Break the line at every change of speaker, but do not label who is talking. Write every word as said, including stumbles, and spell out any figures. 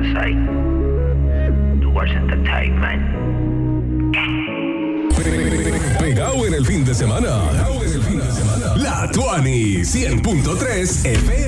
side. Towards entertainment.
Pegado en el fin de semana. Pegado en el fin de semana. La Tuani cien punto tres F M.